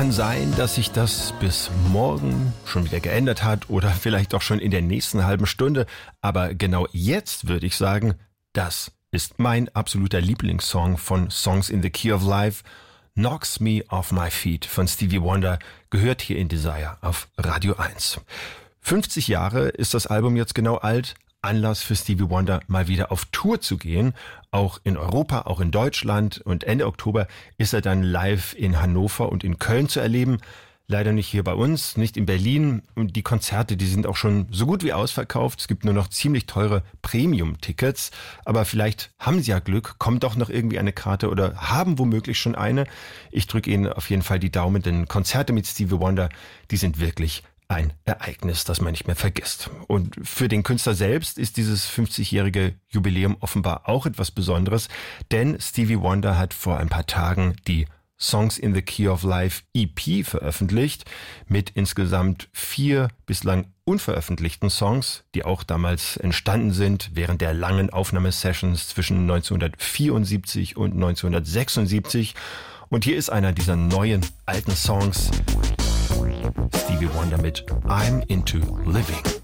Kann sein, dass sich das bis morgen schon wieder geändert hat oder vielleicht auch schon in der nächsten halben Stunde. Aber genau jetzt würde ich sagen, das ist mein absoluter Lieblingssong von Songs in the Key of Life. Knocks Me Off My Feet von Stevie Wonder gehört hier in Desire auf Radio 1. 50 Jahre ist das Album jetzt genau alt. Anlass für Stevie Wonder, mal wieder auf Tour zu gehen. Auch in Europa, auch in Deutschland. Und Ende Oktober ist er dann live in Hannover und in Köln zu erleben. Leider nicht hier bei uns, nicht in Berlin. Und die Konzerte, die sind auch schon so gut wie ausverkauft. Es gibt nur noch ziemlich teure Premium-Tickets. Aber vielleicht haben Sie ja Glück, kommt doch noch irgendwie eine Karte oder haben womöglich schon eine. Ich drücke Ihnen auf jeden Fall die Daumen, denn Konzerte mit Stevie Wonder, die sind wirklich ein Ereignis, das man nicht mehr vergisst. Und für den Künstler selbst ist dieses 50-jährige Jubiläum offenbar auch etwas Besonderes, denn Stevie Wonder hat vor ein paar Tagen die Songs in the Key of Life EP veröffentlicht, mit insgesamt 4 bislang unveröffentlichten Songs, die auch damals entstanden sind während der langen Aufnahmesessions zwischen 1974 und 1976. Und hier ist einer dieser neuen, alten Songs, Stevie Wonder mit I'm Into Living.